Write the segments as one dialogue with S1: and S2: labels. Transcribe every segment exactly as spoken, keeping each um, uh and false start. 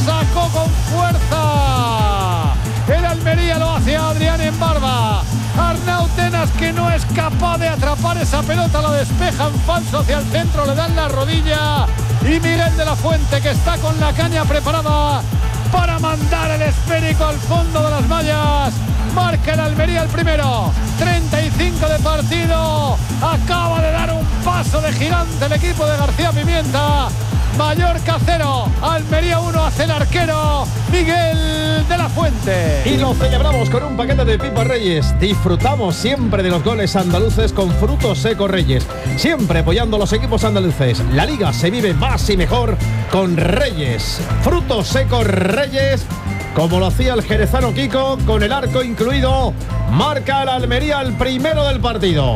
S1: sacó con fuerza. El Almería lo hace a Adrián en barba. Arnau Tenas, que no es capaz de atrapar esa pelota, la despeja en falso hacia el centro, le dan la rodilla. Y Miguel de la Fuente, que está con la caña preparada para mandar el esférico al fondo de las mallas. Marca el Almería el primero. treinta y cinco de partido. Acaba de dar un paso de gigante el equipo de García Pimienta. Mallorca cero, Almería uno, hace el arquero Miguel de la Fuente.
S2: Y lo celebramos con un paquete de Pipa Reyes. Disfrutamos siempre de los goles andaluces con Frutos Secos Reyes. Siempre apoyando a los equipos andaluces. La liga se vive más y mejor con Reyes. Frutos Secos Reyes, como lo hacía el jerezano Kiko, con el arco incluido. Marca el Almería el primero del partido.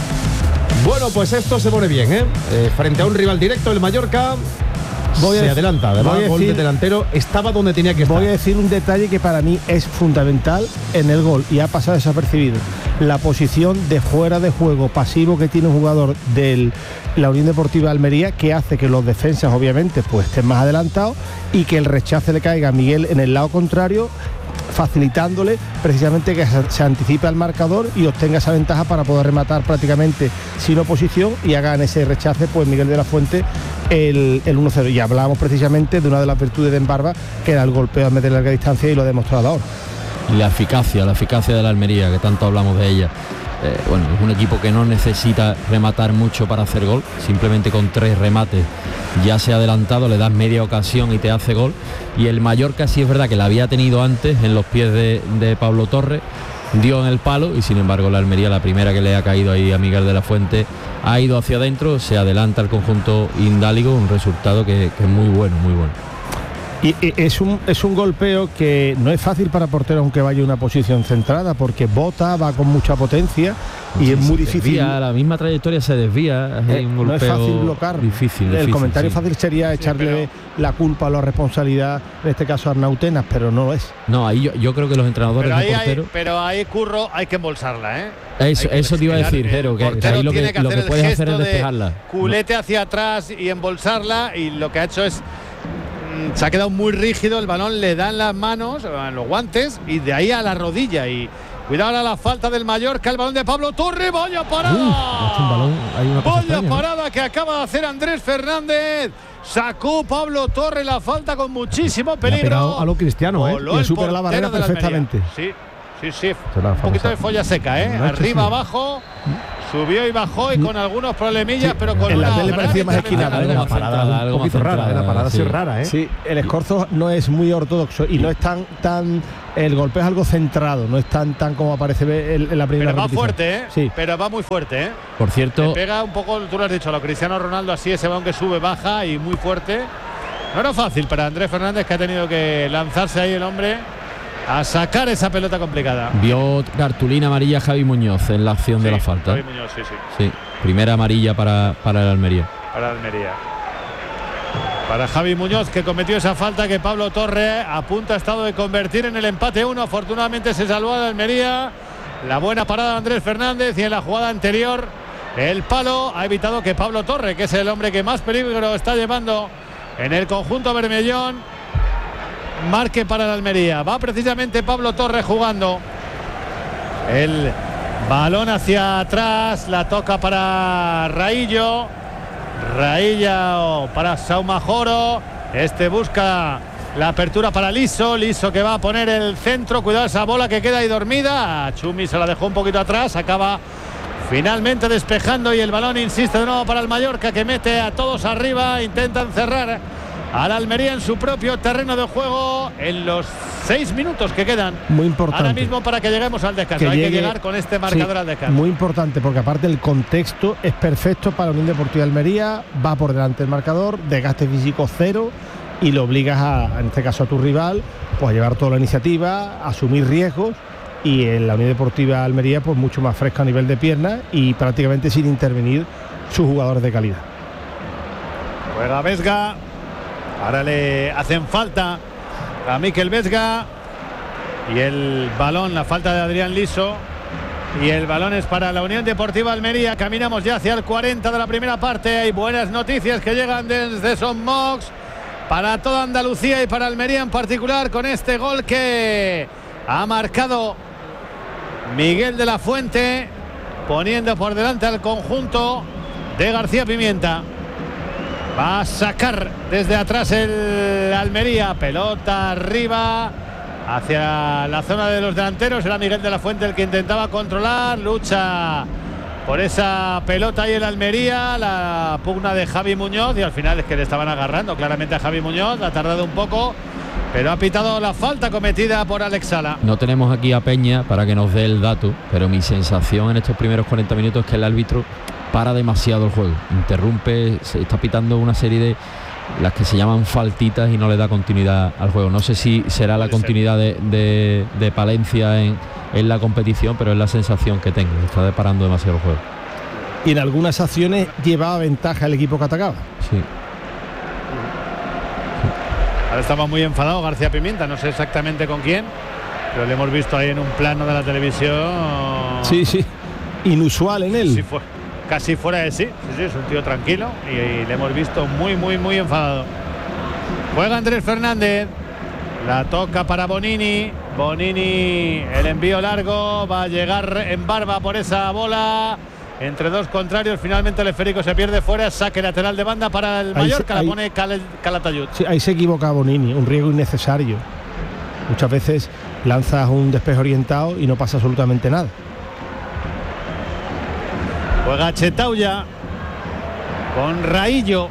S2: Bueno, pues esto se pone bien, ¿eh? eh frente a un rival directo, el Mallorca voy se a, adelanta. Además, el gol de delantero estaba donde tenía que estar.
S3: Voy a decir un detalle que para mí es fundamental en el gol y ha pasado desapercibido. La posición de fuera de juego pasivo que tiene un jugador de la Unión Deportiva Almería, que hace que los defensas, obviamente, pues estén más adelantados y que el rechace le caiga a Miguel en el lado contrario, facilitándole precisamente que se anticipe al marcador y obtenga esa ventaja para poder rematar prácticamente sin oposición y hagan ese rechace, pues Miguel de la Fuente el, el uno cero. Y hablábamos precisamente de una de las virtudes de Embarba, que era el golpeo a media larga distancia, y lo ha demostrado ahora.
S4: Y la eficacia, la eficacia de la Almería, que tanto hablamos de ella. Eh, bueno, es un equipo que no necesita rematar mucho para hacer gol, simplemente con tres remates ya se ha adelantado, le das media ocasión y te hace gol. Y el Mallorca sí es verdad que la había tenido antes en los pies de, de Pablo Torre, dio en el palo, y sin embargo la Almería, la primera que le ha caído ahí a Miguel de la Fuente, ha ido hacia adentro, se adelanta el conjunto indáligo, un resultado que, que es muy bueno, muy bueno.
S3: Y, y es un es un golpeo que no es fácil para portero, aunque vaya en una posición centrada, porque bota, va con mucha potencia y sí, es muy difícil.
S4: Desvía, la misma trayectoria se desvía.
S3: Eh,
S4: es un golpeo
S3: no es fácil bloquear.
S4: Difícil,
S3: el
S4: difícil,
S3: comentario
S4: sí.
S3: fácil sería echarle sí, pero... la culpa o la responsabilidad, en este caso a Arnau Tenas, pero no lo es.
S4: No, ahí yo, yo creo que los entrenadores
S1: pero ahí,
S4: de portero.
S1: hay, pero ahí, Curro, hay que embolsarla, ¿eh?
S4: Eso, eso te iba a decir, Jero, que, que ahí lo que, que, lo que puedes hacer es despejarla.
S1: Culete no. hacia atrás y embolsarla, y lo que ha hecho es. Se ha quedado muy rígido, el balón le da en las manos, en los guantes, y de ahí a la rodilla. Y cuidado ahora la falta del Mallorca, el balón de Pablo Torre, vaya parada.
S4: Uh, un balón, hay una
S1: vaya
S4: extraña,
S1: parada
S4: ¿no?
S1: que acaba de hacer Andrés Fernández. Sacó Pablo Torre la falta con muchísimo peligro.
S3: A lo Cristiano, ¿eh? Y supera la barrera perfectamente.
S1: Sí, sí, sí. Un poquito de folla seca, ¿eh? Arriba, sí. abajo. Subió y bajó y con algunos problemillas, sí, pero con
S3: en
S1: una
S3: la tele parecía más esquinada,
S4: era una parada un poquito rara,
S3: la parada sí. rara, ¿eh? Sí, el escorzo no es muy ortodoxo y no es tan tan el golpe es algo centrado, no es tan tan como aparece en la primera.
S1: Pero va
S3: repetición.
S1: fuerte, ¿eh?
S3: Sí.
S1: Pero va muy fuerte, ¿eh?
S4: Por cierto,
S1: le pega un poco, tú lo has dicho, a lo Cristiano Ronaldo, así ese balón que sube, baja y muy fuerte. No era fácil para Andrés Fernández, que ha tenido que lanzarse ahí el hombre a sacar esa pelota complicada.
S4: Vio cartulina amarilla Javi Muñoz en la acción
S1: sí,
S4: de la falta.
S1: Javi Muñoz, sí, sí.
S4: Sí, primera amarilla para, para el Almería.
S1: Para el Almería. Para Javi Muñoz, que cometió esa falta que Pablo Torre a punto ha estado de convertir en el empate uno. Afortunadamente se salvó a la Almería. La buena parada de Andrés Fernández, y en la jugada anterior el palo ha evitado que Pablo Torre, que es el hombre que más peligro está llevando en el conjunto bermellón, marque para la Almería. Va precisamente Pablo Torres jugando el balón hacia atrás, la toca para Raillo, Raillo para Saumajoro, este busca la apertura para Liso, Liso que va a poner el centro, cuidado esa bola que queda ahí dormida, Chumi se la dejó un poquito atrás, acaba finalmente despejando, y el balón insiste de nuevo para el Mallorca, que mete a todos arriba, intentan cerrar a la Almería en su propio terreno de juego en los seis minutos que quedan.
S3: Muy importante.
S1: Ahora mismo para que lleguemos al descanso.
S3: Que
S1: Hay
S3: llegue,
S1: que llegar con este marcador
S3: sí,
S1: al descanso.
S3: Muy importante, porque aparte el contexto es perfecto para la Unión Deportiva de Almería. Va por delante el marcador, desgaste físico cero, y lo obligas a, en este caso a tu rival, pues a llevar toda la iniciativa, a asumir riesgos. Y en la Unión Deportiva de Almería, pues mucho más fresca a nivel de piernas y prácticamente sin intervenir sus jugadores de calidad.
S1: Juega Vesga. Ahora le hacen falta a Mikel Vesga, y el balón, la falta de Adrián Liso, y el balón es para la Unión Deportiva Almería. Caminamos ya hacia el cuarenta de la primera parte. Hay buenas noticias que llegan desde Son Mox. para toda Andalucía y para Almería en particular, con este gol que ha marcado Miguel de la Fuente, poniendo por delante al conjunto de García Pimienta. Va a sacar desde atrás el Almería, pelota arriba hacia la zona de los delanteros. Era Miguel de la Fuente el que intentaba controlar, lucha por esa pelota y el Almería, la pugna de Javi Muñoz, y al final es que le estaban agarrando claramente a Javi Muñoz. Ha tardado un poco, pero ha pitado la falta cometida por Alex Sala.
S4: No tenemos aquí a Peña para que nos dé el dato, pero mi sensación en estos primeros cuarenta minutos es que el árbitro para demasiado el juego, interrumpe, se está pitando una serie de las que se llaman faltitas y no le da continuidad al juego. No sé si será la continuidad de, de, de Palencia en, en la competición, pero es la sensación que tengo, está parando demasiado el juego.
S3: Y en algunas acciones llevaba ventaja el equipo que atacaba.
S4: Sí.
S1: Ahora estaba muy enfadado García Pimienta, no sé exactamente con quién, pero le hemos visto ahí en un plano de la televisión.
S3: Sí, sí, inusual en él.
S1: Sí, fue casi fuera de sí. Sí, sí, es un tío tranquilo y, y le hemos visto muy, muy, muy enfadado. Juega Andrés Fernández, la toca para Bonini. Bonini, el envío largo, va a llegar en Barba por esa bola. Entre dos contrarios, finalmente el esférico se pierde fuera, saque lateral de banda para el Mallorca, se, ahí, la pone Cal, Calatayud.
S3: Sí, ahí se equivoca Bonini, un riesgo innecesario. Muchas veces lanzas un despeje orientado y no pasa absolutamente nada.
S1: Juega Chetauya con Raillo.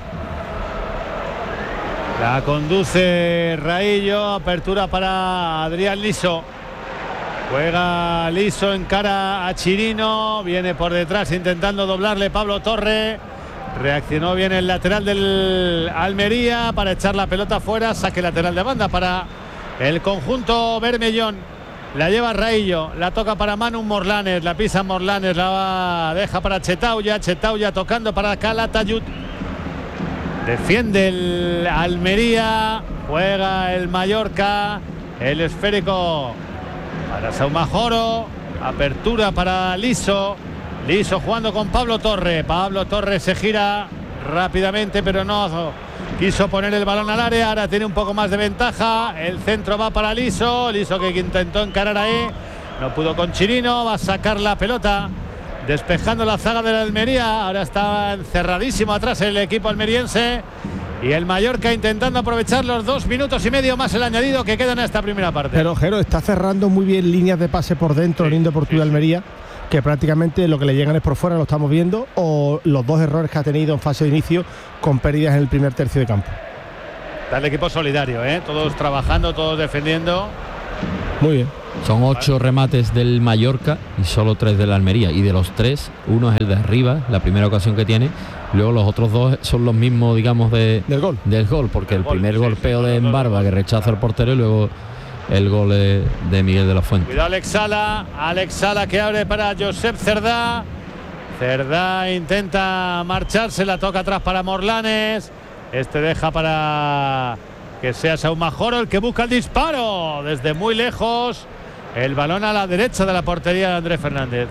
S1: La conduce Raillo, apertura para Adrián Liso. Juega Liso, encara a Chirino, viene por detrás intentando doblarle Pablo Torre. Reaccionó bien el lateral del Almería para echar la pelota fuera, saque lateral de banda para el conjunto Bermellón. La lleva Raillo, la toca para Manu Morlanes, la pisa Morlanes, la deja para Chetauya, Chetauya tocando para Calatayud. Defiende el Almería, juega el Mallorca, el esférico para Saumajoro, apertura para Liso, Liso jugando con Pablo Torre, Pablo Torre se gira rápidamente pero no quiso poner el balón al área, ahora tiene un poco más de ventaja, el centro va para Liso, Liso que intentó encarar ahí, no pudo con Chirino, va a sacar la pelota, despejando la zaga de la Almería, ahora está encerradísimo atrás el equipo almeriense y el Mallorca intentando aprovechar los dos minutos y medio más el añadido que quedan en esta primera parte.
S3: Pero Jero está cerrando muy bien líneas de pase por dentro, sí, el Unión Deportiva sí, Almería, que prácticamente lo que le llegan es por fuera, lo estamos viendo, o los dos errores que ha tenido en fase de inicio con pérdidas en el primer tercio de campo.
S1: Está el equipo solidario, ¿eh? Todos trabajando, todos defendiendo.
S3: Muy bien.
S4: Son ocho remates del Mallorca y solo tres de la Almería, y de los tres, uno es el de arriba, la primera ocasión que tiene, luego los otros dos son los mismos, digamos, de,
S3: del gol,
S4: del gol porque el, el gol, primer sí, golpeo sí, de Embarba que rechaza el portero y luego el gol de, de Miguel de la Fuente.
S1: Cuidado Alex Sala, Alex Sala que abre para Josep Cerdá. Cerdá intenta marcharse, la toca atrás para Morlanes. Este deja para que sea Saumajoro el que busca el disparo desde muy lejos. El balón a la derecha de la portería de Andrés Fernández.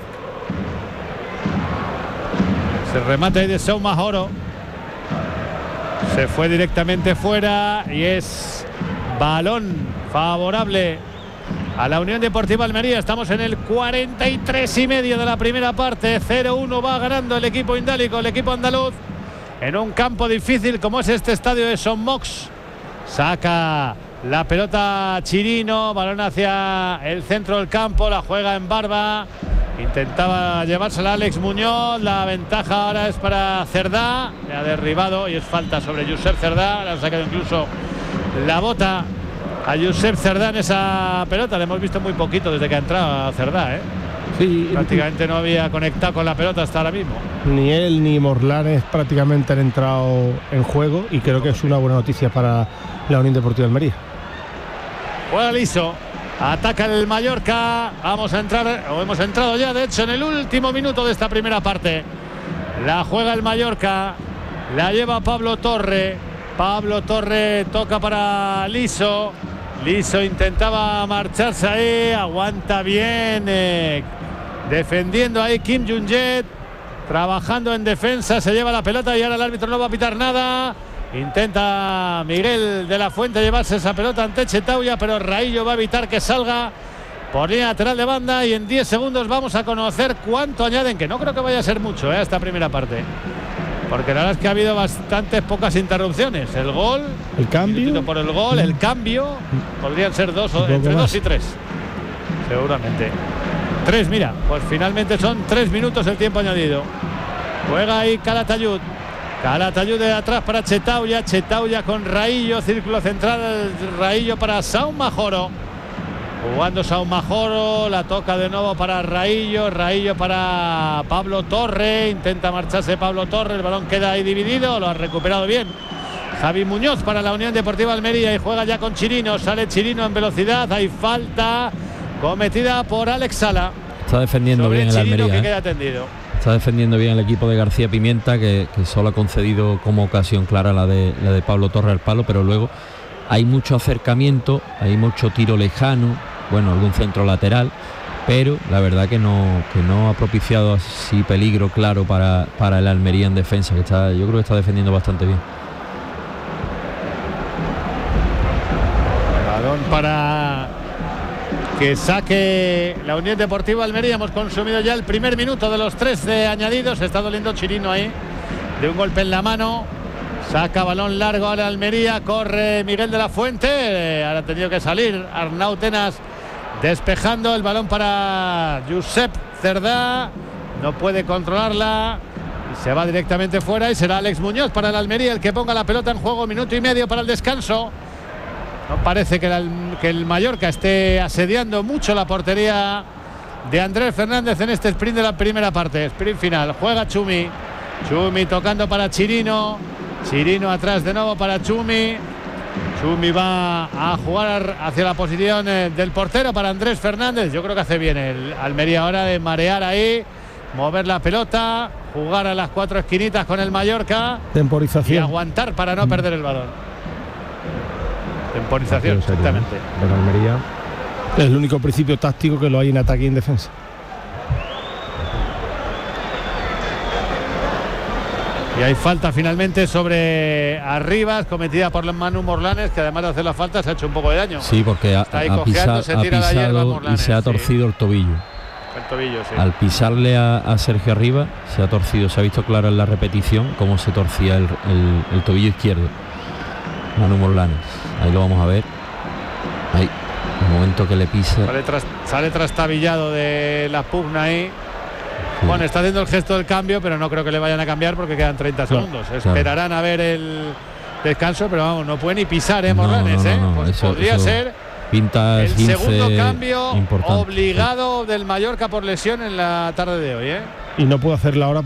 S1: Se remata ahí de Saumajoro. Se fue directamente fuera y es balón favorable a la Unión Deportiva Almería. Estamos en el cuarenta y tres y medio de la primera parte. cero uno va ganando el equipo indálico, el equipo andaluz, en un campo difícil como es este estadio de Son Mox. Saca la pelota Chirino, balón hacia el centro del campo, la juega en Barba, intentaba llevársela Alex Muñoz, la ventaja ahora es para Cerdá, le ha derribado y es falta sobre Josep Cerdá, le ha sacado incluso la bota a Josep Cerdá en esa pelota. Le hemos visto muy poquito desde que ha entrado a Cerdá, ¿eh?
S3: Sí,
S1: prácticamente no había conectado con la pelota hasta ahora mismo.
S3: Ni él ni Morlanes prácticamente han entrado en juego y creo que es una buena noticia para la Unión Deportiva Almería.
S1: Juega Liso, ataca el Mallorca, vamos a entrar, o hemos entrado ya de hecho en el último minuto de esta primera parte. La juega el Mallorca, la lleva Pablo Torre, Pablo Torre toca para Liso, Liso intentaba marcharse ahí, aguanta bien, eh, defendiendo ahí Kim Jung-jet, trabajando en defensa, se lleva la pelota y ahora el árbitro no va a pitar nada. Intenta Miguel de la Fuente llevarse esa pelota ante Chetauya, pero Raillo va a evitar que salga por línea lateral de banda. Y en diez segundos vamos a conocer cuánto añaden, que no creo que vaya a ser mucho ¿eh? esta primera parte, porque la verdad es que ha habido bastantes pocas interrupciones. El gol,
S3: el cambio
S1: por el gol, el cambio, podrían ser dos, o, entre dos y tres, seguramente. Tres, mira, pues finalmente son tres minutos el tiempo añadido. Juega ahí Calatayud. Calatayud de atrás para Chetauya. Chetauya con Raillo, círculo central, Raillo para Saumajoro. Jugando Saumajoro, la toca de nuevo para Raillo, Raillo para Pablo Torre, intenta marcharse Pablo Torre, el balón queda ahí dividido, lo ha recuperado bien Javi Muñoz para la Unión Deportiva Almería y juega ya con Chirino, sale Chirino en velocidad, hay falta cometida por Alex Sala.
S4: Está defendiendo bien el Almería,
S1: que
S4: ¿eh?
S1: queda atendido.
S4: Está defendiendo bien el equipo de García Pimienta, que, que solo ha concedido como ocasión clara la de, la de Pablo Torre al palo, pero luego hay mucho acercamiento, hay mucho tiro lejano, bueno, algún centro lateral, pero la verdad que no, que no ha propiciado así peligro claro para, para el Almería en defensa, que está, yo creo que está defendiendo bastante bien.
S1: Balón para que saque la Unión Deportiva Almería. Hemos consumido ya el primer minuto de los trece añadidos. Está doliendo Chirino ahí de un golpe en la mano. Saca balón largo a la Almería, corre Miguel de la Fuente, ahora ha tenido que salir Arnau Tenas despejando el balón para Josep Cerdá, no puede controlarla y se va directamente fuera, y será Alex Muñoz para la Almería el que ponga la pelota en juego. Minuto y medio para el descanso. No parece que, la, que el Mallorca esté asediando mucho la portería de Andrés Fernández en este sprint de la primera parte, sprint final. Juega Chumi, Chumi tocando para Chirino, Chirino atrás de nuevo para Chumi. Chumi va a jugar hacia la posición del portero para Andrés Fernández. Yo creo que hace bien el Almería ahora de marear ahí, mover la pelota, jugar a las cuatro esquinitas con el Mallorca.
S3: Temporización.
S1: Y aguantar para no perder el balón. Temporización, exactamente.
S3: De Almería. Es el único principio táctico que lo hay en ataque y en defensa.
S1: Y hay falta finalmente sobre Arribas, cometida por Manu Morlanes, que además de hacer la falta se ha hecho un poco de daño.
S4: Sí, porque ha, ha, pisado, se tira ha pisado Morlanes, y se ha torcido sí. el tobillo.
S1: El tobillo, sí.
S4: Al pisarle a, a Sergio Arribas se ha torcido, se ha visto claro en la repetición cómo se torcía el, el, el tobillo izquierdo. Manu Morlanes, ahí lo vamos a ver. Ahí, el momento que le pisa.
S1: Sale, tras, sale trastabillado de la pugna ahí. Sí. Bueno, está haciendo el gesto del cambio, pero no creo que le vayan a cambiar porque quedan treinta
S4: claro,
S1: segundos. Esperarán claro. a ver el descanso, pero vamos, no puede ni pisar, ¿eh, Morlanes?
S4: No, no, no,
S1: ¿eh?
S4: no,
S1: Pues
S4: eso,
S1: podría
S4: eso
S1: ser
S4: pinta
S1: el segundo cambio
S4: importante.
S1: obligado del Mallorca por lesión en la tarde de hoy, ¿eh?
S3: Y no puede hacerla ahora